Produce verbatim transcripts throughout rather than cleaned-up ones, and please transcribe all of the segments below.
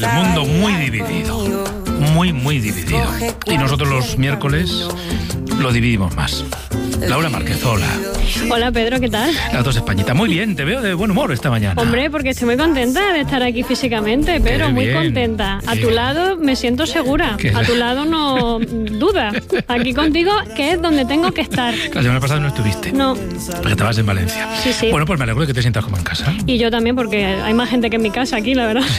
El mundo muy dividido, muy, muy dividido. Y nosotros los miércoles lo dividimos más. Laura Márquez, hola. Hola Pedro, ¿qué tal? Las dos Españitas. Muy bien, te veo de buen humor esta mañana. Hombre, porque estoy muy contenta de estar aquí físicamente, Pedro, Qué muy bien. contenta. A Qué tu bien. lado me siento segura, Qué a tu bien. lado no duda. Aquí contigo, que es donde tengo que estar. La semana pasada no estuviste. No, Porque estabas en Valencia. Sí, sí. Bueno, pues me alegro de que te sientas como en casa. y yo también, porque hay más gente que en mi casa aquí, la verdad.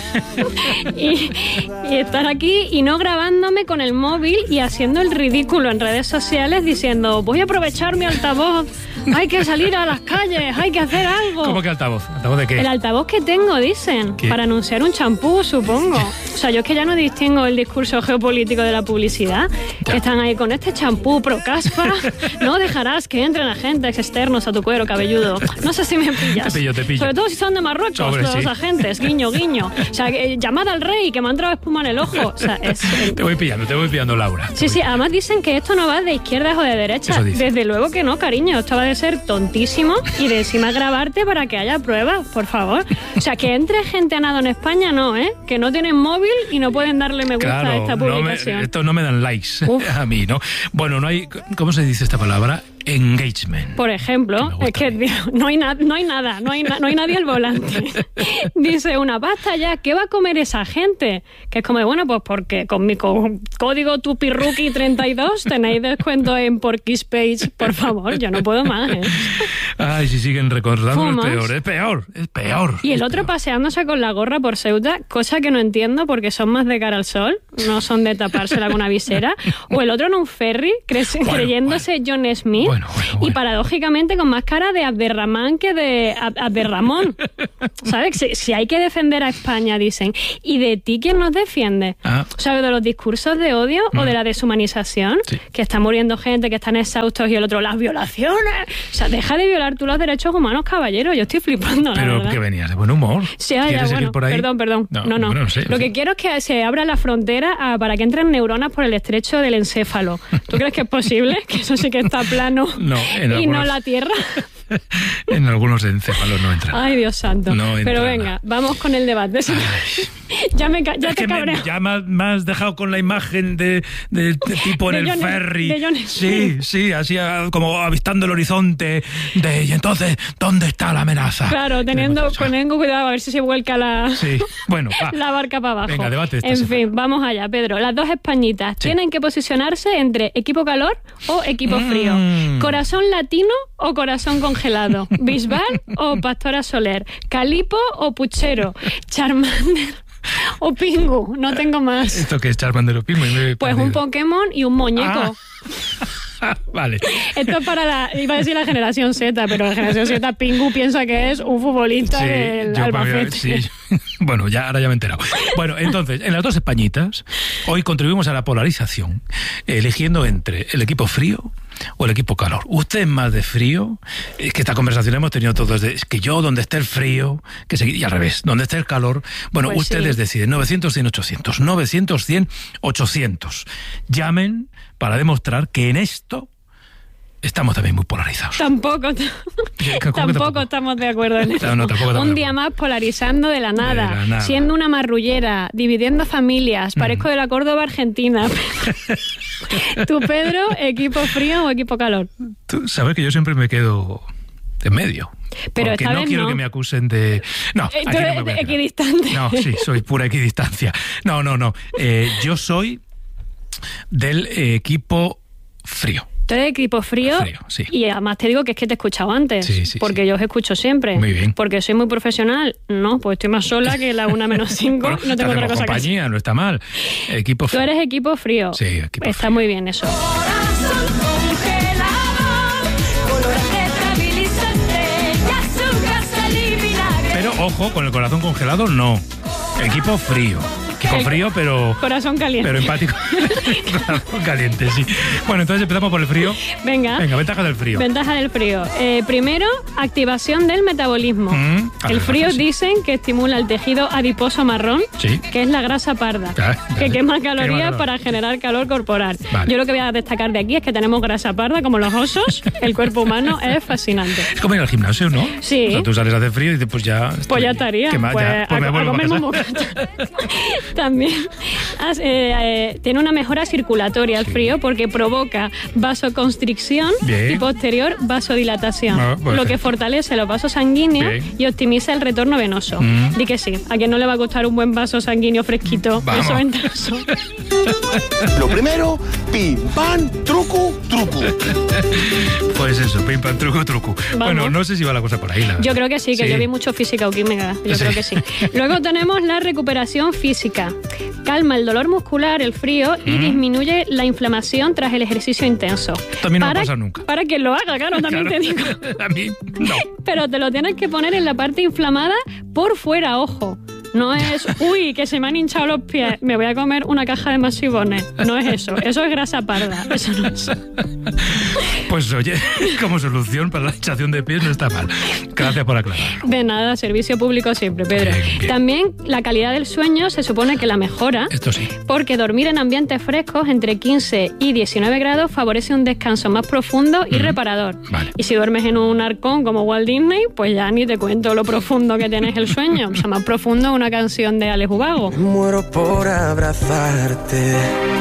y, y estar aquí y no grabándome con el móvil y haciendo el ridículo en redes sociales diciendo, voy a aprovechar mi altavoz, hay que salir a las calles, hay que hacer algo. ¿Cómo que altavoz? ¿Altavoz de qué? El altavoz que tengo, dicen, ¿Qué? para anunciar un champú, supongo. O sea, yo es que ya no distingo el discurso geopolítico de la publicidad. Ya. Que están ahí con este champú pro caspa, no dejarás que entren agentes externos a tu cuero cabelludo. No sé si me pillas. Te pillo, te pillo. Sobre todo si son de Marruecos, Sobre, los sí. agentes, guiño, guiño. O sea, que, eh, llamada al rey, que me ha entrado espuma en el ojo. O sea, es... Te voy pillando, te voy pillando, Laura. Sí, sí, además dicen que esto no va de izquierdas o de derechas. Eso dicen. Desde luego que no, cariño. Esto va de ser tontísimo y de encima grabarte para que haya pruebas, por favor. O sea, que entre gente a nado en España, no, ¿eh? Que no tienen móvil y no pueden darle me gusta a Claro, esta no me, publicación. esto no me dan likes Uf. a mí, ¿no? Bueno, no hay... ¿Cómo se dice esta palabra? Engagement. Por Que ejemplo, me gusta es que a mí. tío, no, hay na- no hay nada, no hay, na- no hay nadie al volante. Dice una basta ya, ¿qué va a comer esa gente? Que es como, bueno, pues porque con mi co- código Tupiruki treinta y dos tenéis descuento en Porky's Page, por favor, yo no puedo más, ¿eh? Ay, si siguen recordando, es ¿Fumas? peor, es peor, es peor. Y el es otro peor. paseándose con la gorra por Ceuta, cosa que no entiendo porque son más de cara al sol, no son de tapársela con una visera. O el otro en un ferry, cre- Bueno, creyéndose John Smith. Bueno, bueno, Y bueno. paradójicamente con más cara de Abderramán que de Ab- Abderramón. ¿Sabes? Si, si hay que defender a España, dicen. ¿Y de ti quién nos defiende? Ah. ¿Sabes? ¿De los discursos de odio o de la deshumanización? Sí. Que está muriendo gente, que están exhaustos y el otro, las violaciones. O sea, deja de violar tú los derechos humanos, caballero. Yo estoy flipando, la Pero verdad. que venías de buen humor. Sí, ah, ya, ¿Quieres seguir bueno, por ahí? perdón, perdón. No, no. bueno, sé, Lo sé. que quiero es que se abra la frontera a- para que entren neuronas por el estrecho del encéfalo. ¿Tú crees que es posible? Que eso sí que está plano No, en y no algunos- la Tierra. En algunos encéfalos no entra. Ay, Dios santo. No entra Pero venga, nada. vamos con el debate. ya me, ca- ya Es te que me, cabreo. ya me has, me has dejado con la imagen de, de, de tipo en De el John- ferry. de John sí, Smith. sí, así ah, como avistando el horizonte. De, y entonces, ¿dónde está la amenaza? Claro, teniendo, Tenemos- teniendo cuidado a ver si se vuelca la, Sí, bueno, va. la barca para abajo. Venga, debate esta En semana. fin, vamos allá, Pedro. Las dos españitas Sí. tienen que posicionarse entre equipo calor o equipo Mm. frío. Corazón latino o corazón congelado. Bisbal o Pastora Soler. Calipo o Puchero. Charmander o Pingu. No tengo más. ¿Esto que es Charmander o Pingu? Me he Pues un perdido. Pokémon y un muñeco. Ah, vale. Esto es para la, iba a decir la generación Z, pero la generación Z, Pingu piensa que es un futbolista Sí, del yo Albacete. sí. Bueno, ya, ahora ya me he enterado. Bueno, entonces, en las dos Españitas, hoy contribuimos a la polarización, eligiendo entre el equipo frío o el equipo calor. Usted es más de frío, es que esta conversación hemos tenido todos, de, es que yo donde esté el frío, que se, y al revés, donde esté el calor, bueno, Pues ustedes sí. deciden, novecientos, cien, ochocientos, novecientos, cien, ochocientos. Llamen para demostrar que en esto estamos también muy polarizados. Tampoco, ¿Cómo que tampoco, tampoco? estamos de acuerdo en eso. No, no, tampoco estamos Un de día acuerdo. más polarizando de la nada, De la nada. siendo una marrullera, dividiendo familias, parezco de la Córdoba Argentina. Tú, Pedro, equipo frío o equipo calor. Tú sabes que yo siempre me quedo en medio. Pero porque esta no vez quiero no. que me acusen de... No, Eh, aquí tú no eres me voy a quedar. equidistante. No, sí, soy pura equidistancia. No, no, no. Eh, yo soy del eh, equipo frío. Tú eres equipo frío, Frío, sí. y además te digo que es que te he escuchado antes, Sí, sí, porque sí. yo os escucho siempre. Muy bien. Porque soy muy profesional. No, pues estoy más sola que la una menos cinco. Bueno, no tengo te otra hacemos cosa que hacer. compañía, no está mal. Equipo Tú frío. eres equipo frío. Sí, equipo Está frío. muy bien eso. Corazón congelado, colorante estabilizante y azúcar, sal y vinagre. Pero ojo, con el corazón congelado, no. Equipo frío. Equipo El- frío, pero... Corazón caliente. Pero empático. Corazón caliente, sí. Bueno, entonces empezamos por el frío. Venga. Venga, ventaja del frío. Ventaja del frío. Eh, primero, activación del metabolismo. Mm, a el ver, frío sí. dicen que estimula el tejido adiposo marrón, Sí. que es la grasa parda, Ah, que vale. quema Quema calorías calor. para generar calor corporal. Vale. Yo lo que voy a destacar de aquí es que tenemos grasa parda como los osos. El cuerpo humano es fascinante. Es como ir al gimnasio, ¿no? Sí. O sea, tú sales a hacer frío y dices, pues ya... Pues ya estoy- estaría. ¿Qué más? Pues Ya, pues a, me a vuelvo comer casa. momocacha. También as- eh, eh, tiene una mejora circulatoria el frío porque provoca vasoconstricción Bien. y posterior vasodilatación, Ah, pues lo sí. que fortalece los vasos sanguíneos Bien. y optimiza el retorno venoso. Mm. Di que sí, a quien no le va a gustar un buen vaso sanguíneo fresquito. Vamos. Eso entra solo. Lo primero, pim, pam, truco, truco. Pues eso, pim, pam, truco, truco. Bueno, no sé si va la cosa por ahí. La Yo verdad. creo que sí, que yo vi mucho física o química. Yo Sí. creo que sí. Luego tenemos la recuperación física. Calma el dolor muscular, el frío y Mm. disminuye la inflamación tras el ejercicio intenso. También no me para, pasa nunca. Para quien lo haga, claro, también Claro. te digo. A mí, no. Pero te lo tienes que poner en la parte inflamada por fuera, ojo. No es, uy, que se me han hinchado los pies, me voy a comer una caja de masivones. No es eso, eso es grasa parda. Eso no es. Pues oye, como solución para la hinchación de pies no está mal. Gracias por aclararlo. De nada, servicio público siempre, Pedro. Bien, bien. También la calidad del sueño se supone que la mejora. Esto sí. Porque dormir en ambientes frescos entre quince y diecinueve grados favorece un descanso más profundo y Mm. reparador. Vale. Y si duermes en un arcón como Walt Disney, pues ya ni te cuento lo profundo que tienes el sueño. O sea, más profundo una canción de Alex Ubago. Muero por abrazarte,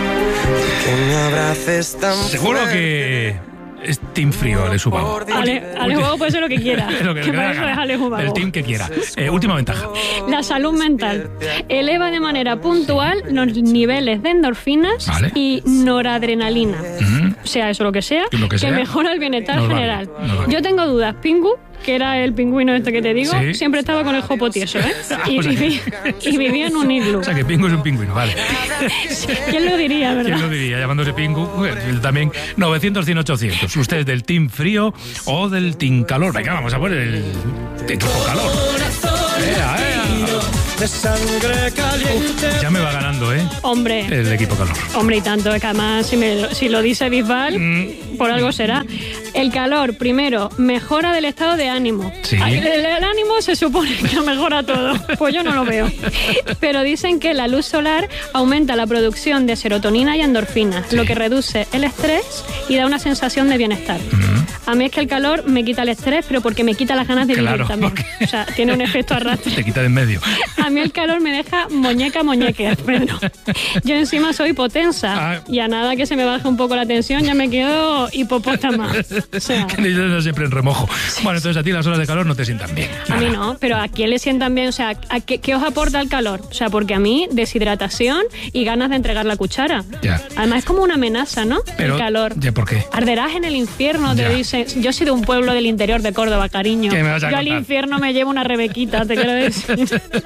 que me abraces tan Seguro fuerte. que es team frío, Alex Ubago. Ale, Alex Ubago puede ser lo que quiera. Es lo que, que le dé la para eso gana. es Alex Ubago. El team que quiera. Eh, última ventaja. La salud mental. Eleva de manera puntual los niveles de endorfinas Vale. y noradrenalina. Mm. Sea eso lo que sea, Lo que sea. mejora el bienestar Nos va general. bien, nos va bien. Yo tengo dudas. Pingu, que era el pingüino este que te digo, Sí. siempre estaba con el jopo tieso, ¿eh? Y, O sea que- viví- y vivía en un iglú. O sea que Pingu es un pingüino, vale. ¿Quién lo diría, verdad? ¿Quién lo diría? Llamándose Pingu. Bueno, también novecientos, cien, ochocientos. ¿Usted es del team frío o del team calor? Venga, vamos a poner el equipo calor. Ea, ea. De sangre caliente. Ya me va ganando, ¿eh? Hombre, El equipo calor. hombre y tanto, es que además si, me lo- si lo dice Bisbal, Mm. por algo será. El calor, primero, mejora del estado de ánimo. Sí. Ay, El, el ánimo se supone que lo mejora todo, pues yo no lo veo. Pero dicen que la luz solar aumenta la producción de serotonina y endorfinas, Sí. lo que reduce el estrés y da una sensación de bienestar. A mí es que el calor me quita el estrés, pero porque me quita las ganas de Claro, vivir también. porque- O sea, tiene un efecto arrastre. Te quita de en medio. A mí el calor me deja muñeca muñeque, Pedro. Yo encima soy hipotensa Ah. y a nada que se me baje un poco la tensión ya me quedo hipopótama. O sea, Que necesitas siempre en remojo. Bueno, entonces a ti las horas de calor no te sientan bien. a mí Nada. no, pero ¿a quién le sientan bien? O sea, ¿a qué, qué os aporta el calor? O sea, porque a mí deshidratación y ganas de entregar la cuchara. Ya. Además es como una amenaza, ¿no? Pero, el calor. ¿ya por qué? Arderás en el infierno, te Ya. dicen. Yo soy de un pueblo del interior de Córdoba, cariño. ¿Qué me vas a Yo al contar? infierno me llevo una rebequita, te quiero decir.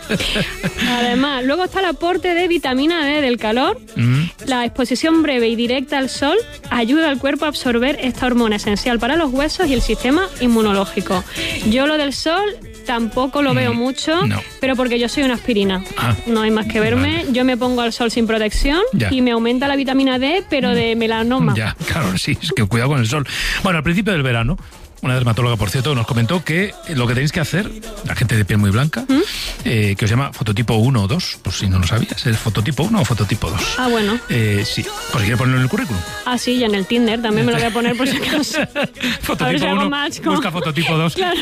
Además, luego está el aporte de vitamina D del calor. Mm. La exposición breve y directa al sol ayuda al cuerpo a absorber esta hormona esencial para los huesos y el sistema inmunológico. Yo lo del sol tampoco lo veo mucho, no. pero porque yo soy una aspirina. Ah. No hay más que verme. Vale. Yo me pongo al sol sin protección Ya. y me aumenta la vitamina D, pero de melanoma. Ya, claro, sí, es que cuidado con el sol. Bueno, al principio del verano, una dermatóloga, por cierto, nos comentó que lo que tenéis que hacer, la gente de piel muy blanca, eh, que os llama fototipo uno o dos, por si no lo sabías, ¿es fototipo uno o fototipo dos? Ah, bueno. Eh, sí, por si quieres ponerlo en el currículum. Ah, sí, y en el Tinder también me lo voy a poner por si acaso. A ver si Fototipo hago uno, match con- busca fototipo dos. Claro,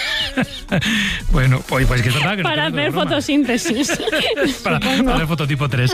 Bueno, pues, pues que es verdad que no para te digo de hacer broma. fotosíntesis. Para, supongo. para hacer fototipo tres.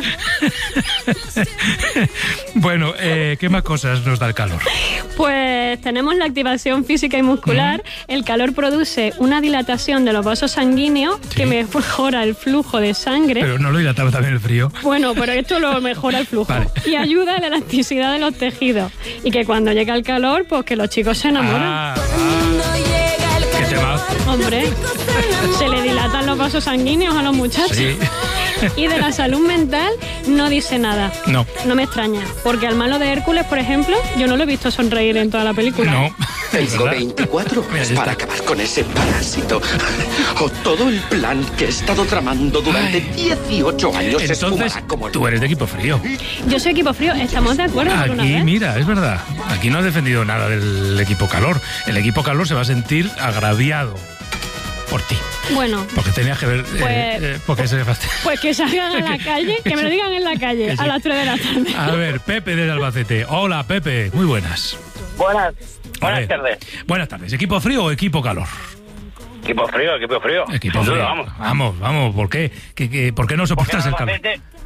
Bueno, eh, ¿qué más cosas nos da el calor? Pues tenemos la activación física y muscular. El calor produce una dilatación de los vasos sanguíneos Sí. que mejora el flujo de sangre. Pero no lo dilataba también el frío. Bueno, pero esto lo mejora el flujo Vale. y ayuda a la elasticidad de los tejidos. Y que cuando llega el calor, pues que los chicos se enamoran. Ah, ah, qué temazo. Hombre, se le dilatan los vasos sanguíneos a los muchachos. Sí. Y de la salud mental no dice nada. No. No me extraña, porque al malo de Hércules, por ejemplo, yo no lo he visto sonreír en toda la película. No. Tengo ¿Verdad? veinticuatro Mira, ya para está. acabar con ese parásito. O todo el plan que he estado tramando durante dieciocho años se Entonces, esfumará como el... tú eres de equipo frío. Yo soy equipo frío, estamos de acuerdo por una Aquí, vez. mira, es verdad. Aquí no has defendido nada del equipo calor. El equipo calor se va a sentir agraviado por ti. Bueno, Porque tenías que ver. eh, Pues- eh, porque se pues que salgan a la calle, que me lo digan en la calle Que sí. a las tres de la tarde. A ver, Pepe desde Albacete. Hola, Pepe. Muy buenas. Buenas, A buenas ver. tardes. Buenas tardes. ¿Equipo frío o equipo calor? Equipo frío, equipo frío. Equipo Sin frío. duda, vamos. Vamos, vamos. ¿Por qué? ¿Qué, qué- por qué no Porque soportas en el calor? Albacete,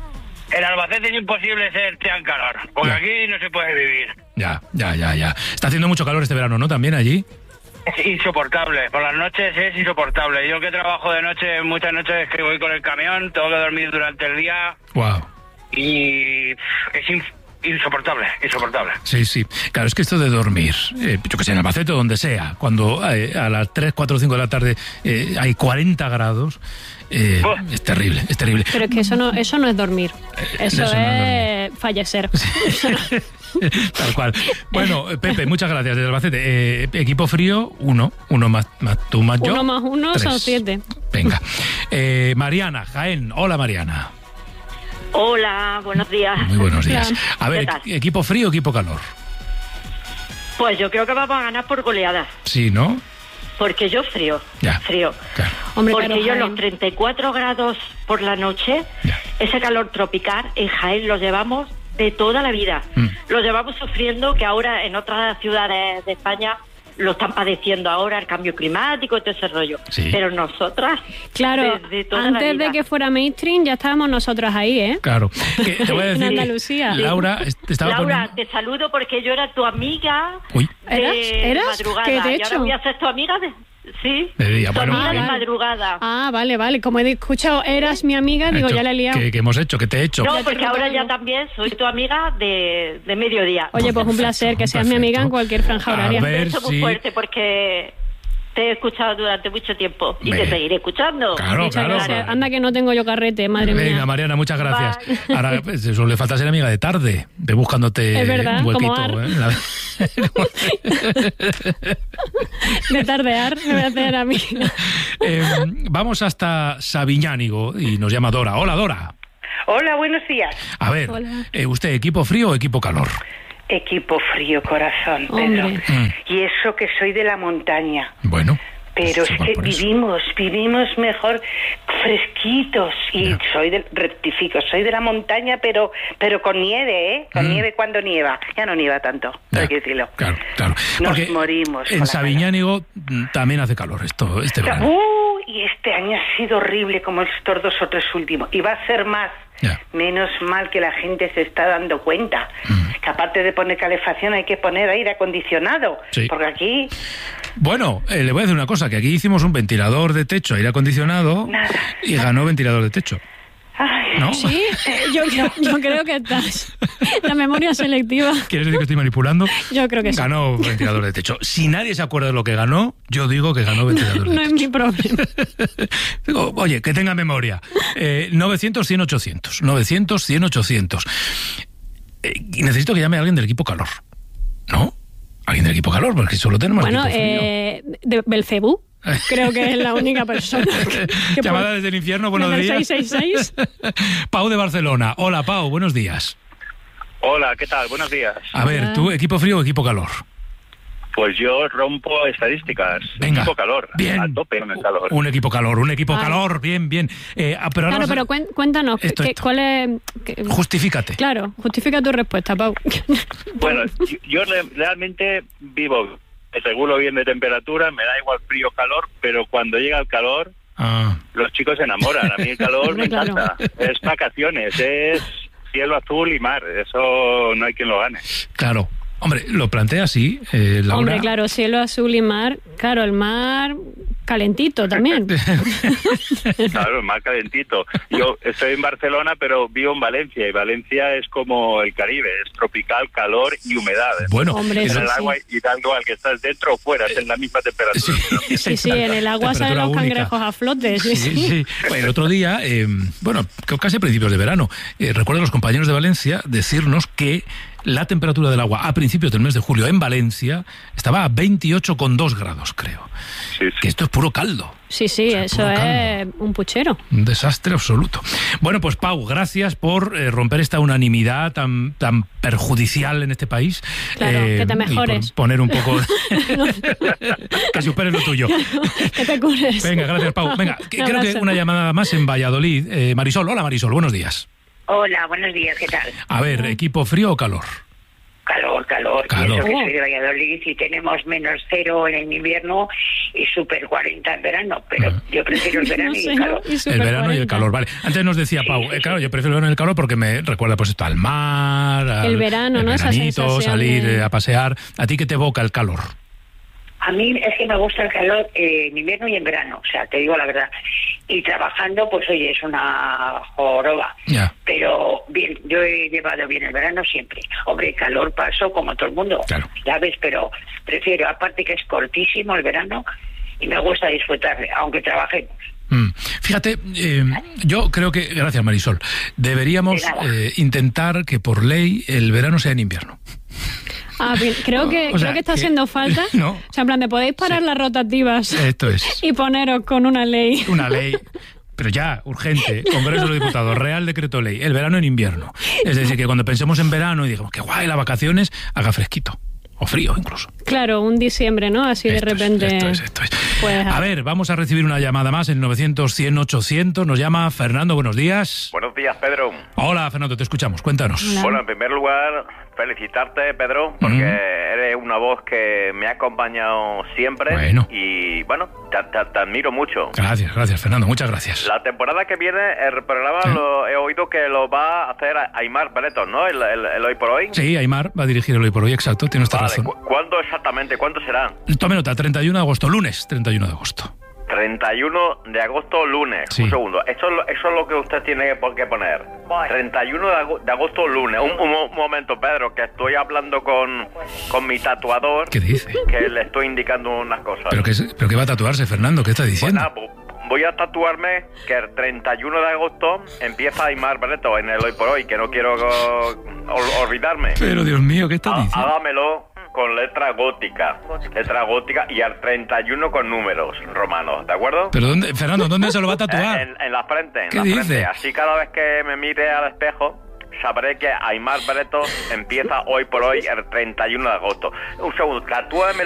En Albacete es imposible ser tan calor, porque Ya. aquí no se puede vivir. Ya, ya, ya, ya. Está haciendo mucho calor este verano, ¿no? También allí. Es insoportable, por las noches es insoportable. Yo que trabajo de noche, muchas noches que voy con el camión, tengo que dormir durante el día Wow. y es in- insoportable, insoportable. Sí, sí. Claro, es que esto de dormir, eh, yo que sé, en Albacete o donde sea, cuando eh, a las tres, cuatro, cinco de la tarde eh, hay cuarenta grados, eh, Buah. es terrible, es terrible. Pero es que eso no, eso no es dormir. Eso, eso no es fallecer. Tal cual. Bueno, eh, Pepe, muchas gracias desde Albacete. Eh, equipo frío, uno. Uno más, más tú, más yo. Uno más uno tres. son siete. Venga. Eh, Mariana, Jaén. Hola, Mariana. Hola, buenos días. Muy buenos días. Hola. A ver, ¿Qué tal? equ- equipo frío o equipo calor. Pues yo creo que vamos a ganar por goleadas, Sí, ¿no? porque yo frío, Ya. frío. Claro. Hombre, Porque claro, yo Jaén. los treinta y cuatro grados por la noche, Ya. ese calor tropical, en Jaén los llevamos de toda la vida. Mm. Los llevamos sufriendo, que ahora en otras ciudades de España lo están padeciendo ahora, el cambio climático y todo ese rollo. Sí. Pero nosotras, Claro, desde toda la antes vida. de que fuera mainstream ya estábamos nosotros ahí, ¿eh? Claro. Que te voy a En decir, Andalucía. Laura, est- te estaba Laura, poniendo... te saludo porque yo era tu amiga Uy. de ¿Eras? ¿Eras? madrugada. ¿Qué te he Y ahora hecho? voy a ser tu amiga de... Sí, De día, tu bueno, amiga muy de bien. madrugada. Ah, vale, vale. Como he escuchado, eras mi amiga, digo, Hecho- ya la he liado. ¿Qué, qué hemos hecho? ¿Qué te he hecho? No, Ya te porque he ahora contado. ya también soy tu amiga de, de mediodía. Oye, pues un Perfecto, placer que seas mi perfecto. amiga en cualquier franja A horaria. ver. Un beso muy si- fuerte porque te he escuchado durante mucho tiempo y Me- te seguiré escuchando. Claro, Muchas claro. gracias. claro. Anda que no tengo yo carrete, madre Venga, mía. Mariana, muchas gracias. Bye. Ahora, pues, eso le falta ser amiga de tarde, de buscándote Es verdad, un huequito. como Ar. ¿eh? La- De tardear, me voy a hacer a mí. Eh, vamos hasta Sabiñánigo y nos llama Dora. Hola, Dora. Hola, buenos días. A ver, Hola. eh, ¿usted equipo frío o equipo calor? Equipo frío, corazón, Pedro. Hombre. Mm, Y eso que soy de la montaña. bueno. Pero pues es igual que por eso. vivimos, vivimos mejor fresquitos. Y Ya. soy del, rectifico, soy de la montaña, pero pero con nieve, ¿eh? Con Mm. nieve cuando nieva. Ya no nieva tanto, Ya, hay que decirlo. Claro, claro. Nos Porque morimos con En la Sabiñánigo mm, también hace calor esto, este verano. Uh, y este año ha sido horrible como estos dos o tres últimos. Y va a ser más. Ya. Menos mal que la gente se está dando cuenta. Mm. Que aparte de poner calefacción hay que poner aire acondicionado. Sí. Porque aquí Bueno, eh, le voy a decir una cosa, que aquí hicimos un ventilador de techo, aire acondicionado, Nada. y ganó ventilador de techo. Ay, ¿No? Sí, eh, yo, yo, yo creo que estás. La memoria selectiva, ¿Quieres decir que estoy manipulando? yo creo que sí. Ganó ventilador de techo. Si nadie se acuerda de lo que ganó, yo digo que ganó ventilador de No es techo. mi problema. Digo, oye, que tenga memoria. Eh, novecientos, cien, ochocientos. novecientos, cien, ochocientos. Eh, y necesito que llame a alguien del equipo calor. ¿No? Alguien del equipo calor, porque solo tenemos Bueno, equipo frío. eh, de Belcebú, creo que es la única persona que, que Llamada puede- desde el infierno, buenos desde el días. seis seis seis. Pau de Barcelona. Hola, Pau, buenos días. Hola, ¿qué tal? Buenos días. A ver, Hola. ¿tú equipo frío o equipo calor? Pues yo rompo estadísticas. Venga. Equipo calor. Bien. A tope con el calor. Un equipo calor, un equipo Vale. calor, bien, bien. Eh, ah, pero ahora Claro, vamos a- pero cuen- cuéntanos, Esto, ¿qué- esto. ¿cuál es...? qué- Justifícate. Claro, justifica tu respuesta, Pau. Bueno, yo, yo re- realmente vivo, me regulo bien de temperatura, me da igual frío o calor, pero cuando llega el calor, Ah, los chicos se enamoran. A mí el calor me Hombre, claro. encanta. Es vacaciones, es cielo azul y mar. Eso no hay quien lo gane. claro. Hombre, lo plantea así, eh, Laura. Hombre, claro, cielo azul y mar. Claro, el mar calentito también. Claro, el mar calentito. Yo estoy en Barcelona, pero vivo en Valencia, y Valencia es como el Caribe, es tropical, calor y humedad. Bueno, Hombre, En sí, el sí. agua y da igual que estás dentro o fuera, es en la misma temperatura. Sí, Sí, sí, en el agua salen Temperatura los única. cangrejos a flote. Sí, Sí, sí. sí. Bueno, el otro día, eh, bueno, creo casi a principios de verano, eh, recuerdo a los compañeros de Valencia decirnos que la temperatura del agua a principios del mes de julio en Valencia estaba a veintiocho coma dos grados, creo. Sí, sí. Que esto es puro caldo. Sí, sí, O sea, eso puro es caldo. un puchero. Un desastre absoluto. Bueno, pues Pau, gracias por eh, romper esta unanimidad tan, tan perjudicial en este país. Claro, que te y mejores. por poner un poco... que superes lo tuyo. Que te cures. Venga, gracias, Pau. Venga, que- Un creo que abrazo. una llamada más en Valladolid. Eh, Marisol, hola Marisol, buenos días. Hola, buenos días, ¿qué tal? A ver, ¿equipo frío o calor? calor, calor. Calor. Y eso que Oh. soy de Valladolid y tenemos menos cero en invierno y super cuarenta en verano, pero Ah. yo prefiero el verano No y sé, el calor. y super El verano y el cuarenta. calor, vale. Antes nos decía Pau, Sí, sí, eh, claro, sí. yo prefiero el verano y el calor porque me recuerda pues esto al mar, al El verano, el ¿no? Esa veranito, sensación salir de- eh, a pasear. ¿A ti qué te evoca el calor? A mí es que me gusta el calor eh, en invierno y en verano, o sea, te digo la verdad. Y trabajando, pues oye, es una joroba. Ya. Pero bien, yo he llevado bien el verano siempre. Hombre, calor paso como todo el mundo, Claro. ya ves, pero prefiero, aparte que es cortísimo el verano y me gusta disfrutarle, aunque trabajemos. Mm. Fíjate, eh, yo creo que, gracias Marisol, deberíamos De nada. eh, intentar que por ley el verano sea en invierno. Ah, bien, creo que, O sea, creo que está que- haciendo falta. No. O sea, en plan, de podéis parar Sí. las rotativas Esto es y poneros con una ley. una ley, pero ya, urgente, Congreso de los Diputados, Real Decreto Ley, el verano en invierno. Es decir, que cuando pensemos en verano y digamos que guay, las vacaciones, haga fresquito. O frío incluso. Claro, un diciembre, ¿no? Así Esto de es, repente. esto es, esto es. pues, A ver, vamos a recibir una llamada más en novecientos, cien, ochocientos. Nos llama Fernando, buenos días. Buenos días, Pedro. Hola, Fernando, te escuchamos. Cuéntanos. Hola. Bueno, en primer lugar, felicitarte, Pedro, porque Mm. eres una voz que me ha acompañado siempre. Bueno. Y bueno, te, te- te admiro mucho. Gracias, gracias, Fernando. Muchas gracias. La temporada que viene, el programa ¿Sí? lo he oído que lo va a hacer Aimar Bretos, ¿no? El, el- el Hoy por Hoy. Sí, Aimar va a dirigir el Hoy por Hoy, exacto, tiene esta Vale, razón. ¿cu- ¿cuándo exactamente? ¿Cuándo será? Tome nota, treinta y uno de agosto, lunes treinta y uno de agosto. treinta y uno de agosto, lunes. Sí. Un segundo. Eso, es lo- eso es lo que usted tiene por qué poner. treinta y uno de ago- de agosto, lunes. Un, un mo- momento, Pedro, que estoy hablando con, con mi tatuador. ¿Qué dice? Que le estoy indicando unas cosas. ¿Pero qué, es- pero qué va a tatuarse, Fernando? ¿Qué está Pues diciendo? nada, vo- voy a tatuarme que el treinta y uno de agosto empieza Aimar Bretos en el Hoy por Hoy, que no quiero oh, ol- olvidarme. Pero Dios mío, ¿qué está Há- diciendo? Hágamelo con letra gótica. Letra gótica y al treinta y uno con números romanos, ¿de acuerdo? ¿Pero dónde, Fernando, dónde se lo va a tatuar? En, en la frente, en ¿Qué la dice? frente. Así cada vez que me mire al espejo, sabré que Aimar Bretos empieza Hoy por Hoy el treinta y uno de agosto. Un segundo, tatúamelo